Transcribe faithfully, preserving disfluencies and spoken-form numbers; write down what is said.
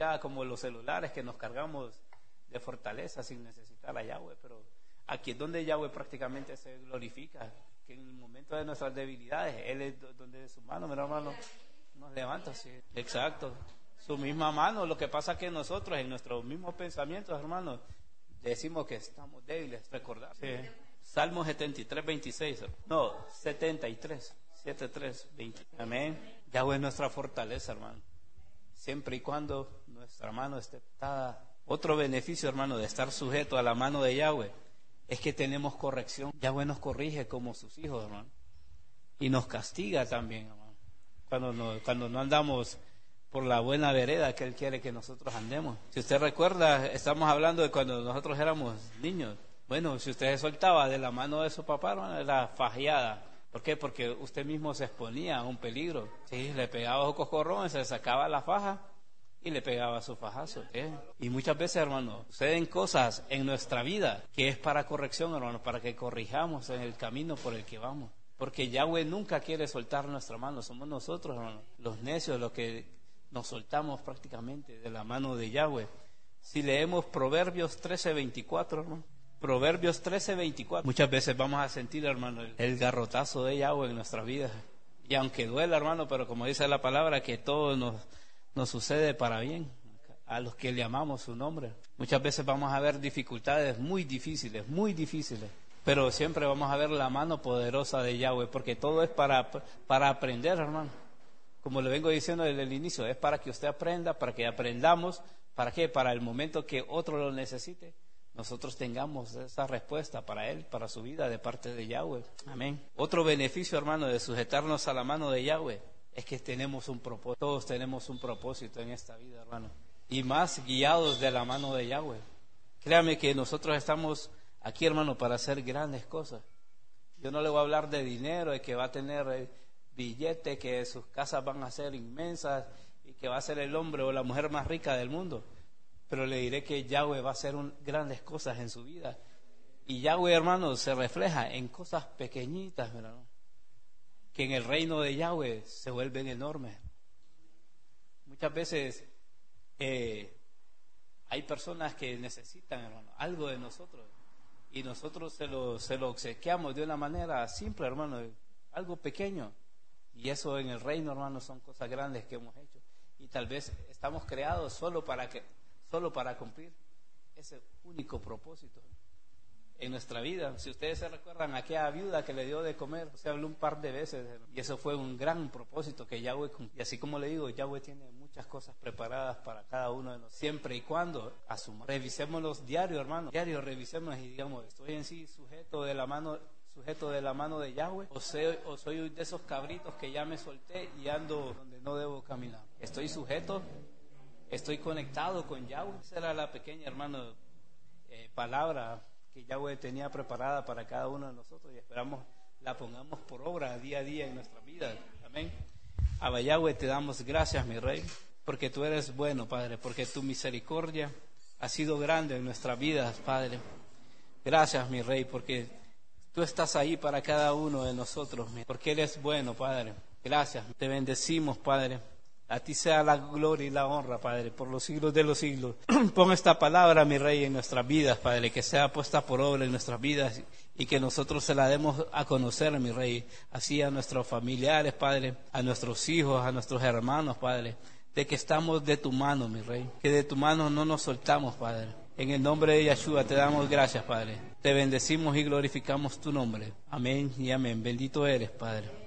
ya como los celulares que nos cargamos de fortaleza sin necesitar a Yahweh, pero aquí es donde Yahweh prácticamente se glorifica, que en el momento de nuestras debilidades, Él es donde de su mano, mi hermano, nos levanta, sí. Exacto, su misma mano. Lo que pasa es que nosotros en nuestros mismos pensamientos, hermanos, decimos que estamos débiles, recordar. Sí. Salmo setenta y tres, veintiséis, no, setenta y tres, setenta y tres, veinte. Amén. Yahweh es nuestra fortaleza, hermano, siempre y cuando nuestra mano esté atada. Otro beneficio, hermano, de estar sujeto a la mano de Yahweh es que tenemos corrección. Yahweh nos corrige como sus hijos, hermano, y nos castiga también, hermano, cuando no, cuando no andamos por la buena vereda que Él quiere que nosotros andemos. Si usted recuerda, estamos hablando de cuando nosotros éramos niños. Bueno, si usted se soltaba de la mano de su papá, hermano, era fajeada. ¿Por qué? Porque usted mismo se exponía a un peligro. Sí, le pegaba su coscorrón, se sacaba la faja y le pegaba su fajazo. ¿eh? Y muchas veces, hermano, suceden cosas en nuestra vida que es para corrección, hermano, para que corrijamos en el camino por el que vamos. Porque Yahweh nunca quiere soltar nuestra mano. Somos nosotros, hermano, los necios, los que nos soltamos prácticamente de la mano de Yahweh. Si leemos Proverbios trece, veinticuatro, hermano, Proverbios trece, veinticuatro, muchas veces vamos a sentir, hermano, el, el garrotazo de Yahweh en nuestras vidas. Y aunque duela, hermano, pero como dice la palabra, que todo nos, nos sucede para bien a los que le amamos su nombre. Muchas veces vamos a ver dificultades muy difíciles, muy difíciles, pero siempre vamos a ver la mano poderosa de Yahweh, porque todo es para, para aprender, hermano. Como le vengo diciendo desde el inicio, es para que usted aprenda, para que aprendamos. ¿Para qué? Para el momento que otro lo necesite, nosotros tengamos esa respuesta para él, para su vida, de parte de Yahweh. Amén. Otro beneficio, hermano, de sujetarnos a la mano de Yahweh es que tenemos un propósito. Todos tenemos un propósito en esta vida, hermano, y más guiados de la mano de Yahweh. Créame que nosotros estamos aquí, hermano, para hacer grandes cosas. Yo no le voy a hablar de dinero, de que va a tener eh, billete, que sus casas van a ser inmensas y que va a ser el hombre o la mujer más rica del mundo. Pero le diré que Yahweh va a hacer un, grandes cosas en su vida. Y Yahweh, hermano, se refleja en cosas pequeñitas, hermano, que en el reino de Yahweh se vuelven enormes. Muchas veces eh, hay personas que necesitan, hermano, algo de nosotros, y nosotros se lo, se lo obsequiamos de una manera simple, hermano, algo pequeño. Y eso en el reino, hermano, son cosas grandes que hemos hecho. Y tal vez estamos creados solo para que solo para cumplir ese único propósito en nuestra vida. Si ustedes se recuerdan, aquella viuda que le dio de comer, se habló un par de veces, y eso fue un gran propósito que Yahweh cumplió. Y así como le digo, Yahweh tiene muchas cosas preparadas para cada uno de nosotros, siempre y cuando asumamos. Revisémoslos diario, hermano, diario revisémonos y digamos, ¿estoy en sí sujeto de la mano sujeto de la mano de Yahweh? ¿O soy, o soy de esos cabritos que ya me solté y ando donde no debo caminar? ¿Estoy sujeto? ¿Estoy conectado con Yahweh? Esa era la pequeña, hermano, eh, palabra que Yahweh tenía preparada para cada uno de nosotros, y esperamos la pongamos por obra día a día en nuestra vida. Amén. Abba Yahweh, te damos gracias, mi Rey, porque tú eres bueno, Padre, porque tu misericordia ha sido grande en nuestras vidas, Padre. Gracias, mi Rey, porque tú estás ahí para cada uno de nosotros, porque eres bueno, Padre. Gracias, te bendecimos, Padre. A ti sea la gloria y la honra, Padre, por los siglos de los siglos. Pon esta palabra, mi Rey, en nuestras vidas, Padre, que sea puesta por obra en nuestras vidas y que nosotros se la demos a conocer, mi Rey, así a nuestros familiares, Padre, a nuestros hijos, a nuestros hermanos, Padre, de que estamos de tu mano, mi Rey, que de tu mano no nos soltamos, Padre. En el nombre de Yeshua te damos gracias, Padre. Te bendecimos y glorificamos tu nombre. Amén y amén. Bendito eres, Padre.